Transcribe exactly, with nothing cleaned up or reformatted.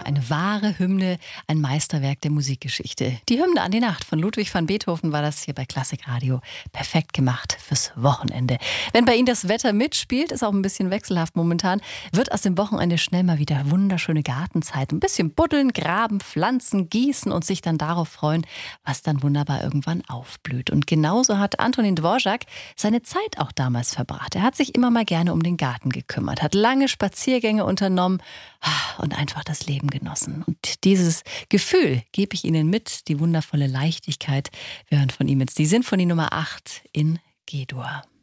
eine wahre Hymne, ein Meisterwerk der Musikgeschichte. Die Hymne an die Nacht von Ludwig van Beethoven war das hier bei Klassikradio. Perfekt gemacht fürs Wochenende. Wenn bei Ihnen das Wetter mitspielt, ist auch ein bisschen wechselhaft momentan, wird aus dem Wochenende schnell mal wieder wunderschöne Gartenzeit. Ein bisschen buddeln, graben, pflanzen, gießen und sich dann darauf freuen, was dann wunderbar irgendwann aufblüht. Und genauso hat Antonin Dvorak seine Zeit auch damals verbracht. Er hat sich immer mal gerne um den Garten gekümmert, hat lange Spaziergänge unternommen und einfach das Leben genossen. Und dieses Gefühl gebe ich Ihnen mit, die wundervolle Leichtigkeit. Wir hören von ihm jetzt die Sinfonie Nummer acht in G-Dur.